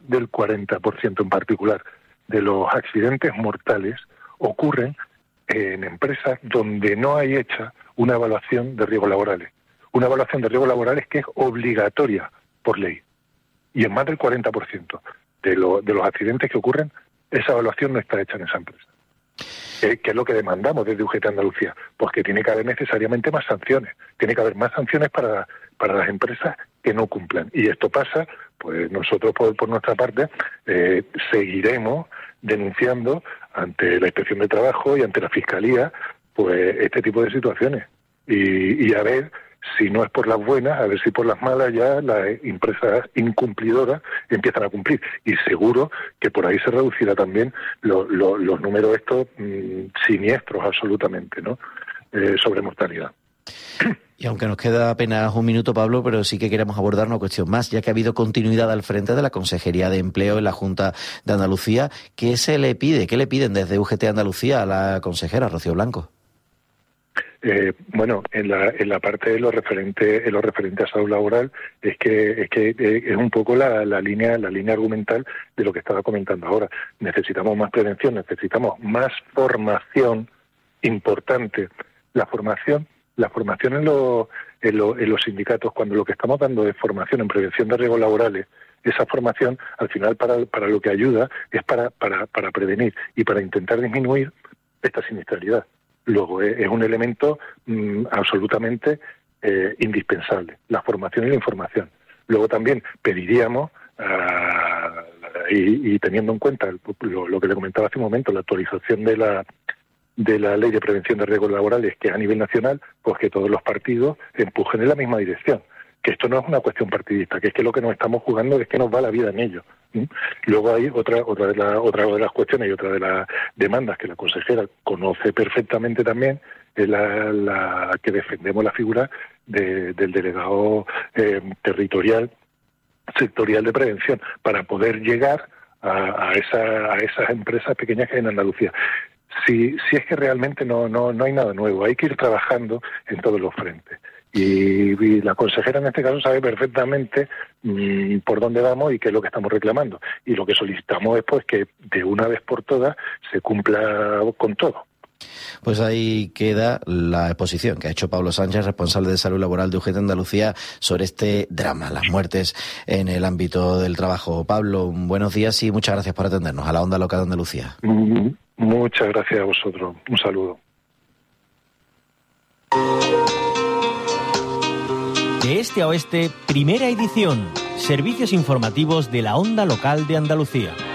del 40% en particular de los accidentes mortales ocurren en empresas donde no hay hecha una evaluación de riesgos laborales. Una evaluación de riesgos laborales que es obligatoria por ley. Y en más del 40% de los accidentes que ocurren, esa evaluación no está hecha en esa empresa. ¿Qué es lo que demandamos desde UGT Andalucía? Pues que tiene que haber necesariamente más sanciones. Tiene que haber más sanciones para las empresas que no cumplan. Y esto pasa, pues nosotros por nuestra parte seguiremos denunciando ante la Inspección de Trabajo y ante la Fiscalía pues este tipo de situaciones. Y a ver si no es por las buenas, a ver si por las malas ya las empresas incumplidoras empiezan a cumplir. Y seguro que por ahí se reducirá también los números estos siniestros absolutamente, ¿no? Sobre mortalidad. Y aunque nos queda apenas un minuto, Pablo, pero sí que queremos abordar una cuestión más, ya que ha habido continuidad al frente de la Consejería de Empleo en la Junta de Andalucía. ¿Qué se le pide? ¿Qué le piden desde UGT Andalucía a la consejera Rocío Blanco? Bueno, en la parte de lo referente a salud laboral es que es un poco la línea argumental de lo que estaba comentando ahora. Necesitamos más prevención, necesitamos más formación importante. La formación en los sindicatos, cuando lo que estamos dando es formación en prevención de riesgos laborales, esa formación al final para lo que ayuda es para prevenir y para intentar disminuir esta siniestralidad. Luego es un elemento absolutamente indispensable, la formación y la información. Luego también pediríamos, y teniendo en cuenta lo que le comentaba hace un momento, la actualización de la Ley de Prevención de Riesgos Laborales, que es a nivel nacional, pues que todos los partidos empujen en la misma dirección. Que esto no es una cuestión partidista, que es que lo que nos estamos jugando es que nos va la vida en ello. Luego hay otra de las cuestiones y otra de las demandas que la consejera conoce perfectamente también, es la que defendemos la figura del delegado sectorial de prevención, para poder llegar a esas empresas pequeñas que hay en Andalucía. Si es que realmente no hay nada nuevo, hay que ir trabajando en todos los frentes. Y la consejera en este caso sabe perfectamente por dónde vamos y qué es lo que estamos reclamando. Y lo que solicitamos es pues que de una vez por todas se cumpla con todo. Pues ahí queda la exposición que ha hecho Pablo Sánchez, responsable de Salud Laboral de UGT Andalucía, sobre este drama, las muertes en el ámbito del trabajo. Pablo, buenos días y muchas gracias por atendernos a la Onda Local de Andalucía. Muchas gracias a vosotros. Un saludo. De este a oeste, primera edición. Servicios informativos de la Onda Local de Andalucía.